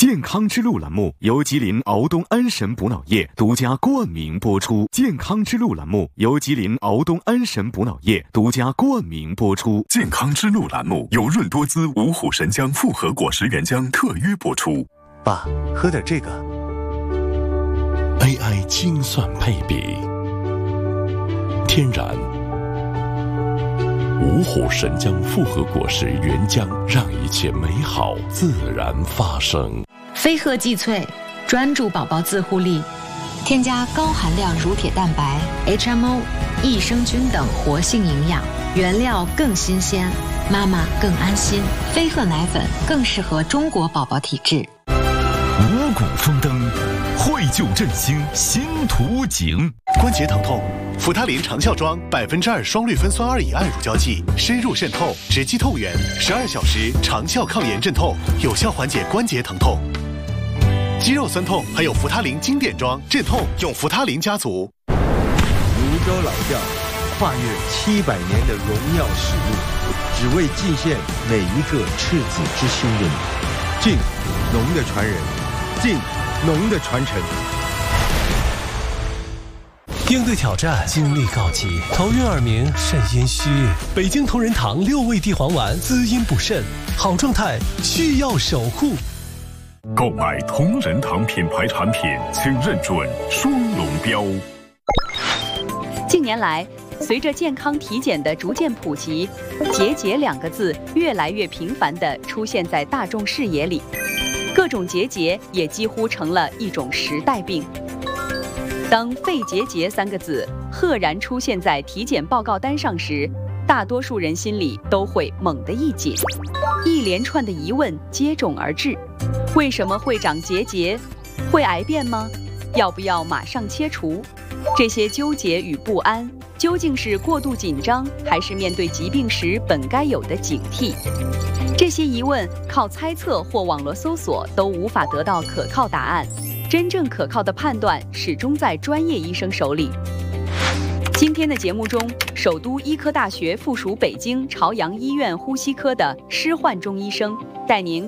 健康之路栏目由吉林敖东安神补脑液独家冠名播出。健康之路栏目由吉林敖东安神补脑液独家冠名播出。 健康之路栏目由润多滋五虎神姜复合果实原浆特约播出。 爸，喝点这个。 AI 精算配比，天然五虎神姜复合果实原浆，让一切美好自然发生。 飞鹤济萃专注宝宝自护力，添加高含量乳铁蛋白、HMO、益生菌等活性营养，原料更新鲜，妈妈更安心。飞鹤奶粉更适合中国宝宝体质。 五谷丰登，惠救振兴新图景。 关节疼痛，扶他林长效庄2%双氯芬酸2乙胺乳胶剂，深入渗透，直击痛源，12小时长效抗炎镇痛，有效缓解关节疼痛。肌肉酸痛还有扶他林经典装镇痛，用扶他林家族。 泸州老窖跨越700年的荣耀使命，只为祭献每一个赤子之心的你。敬农的传人，敬农的传承。 应对挑战，精力告急，头晕耳鸣，肾阴虚。北京同仁堂6味地黄丸滋阴补肾，好状态需要守护。 购买同仁堂品牌产品，请认准双龙标。 近年来，随着健康体检的逐渐普及，结节2个字越来越频繁地出现在大众视野里，各种结节也几乎成了一种时代病。当肺结节3个字赫然出现在体检报告单上时，大多数人心里都会猛地一紧，一连串的疑问接踵而至：为什么会长结节？会癌变吗？要不要马上切除？这些纠结与不安，究竟是过度紧张，还是面对疾病时本该有的警惕？这些疑问靠猜测或网络搜索都无法得到可靠答案，真正可靠的判断始终在专业医生手里。今天的节目中，首都医科大学附属北京朝阳医院呼吸科的施焕忠医生带您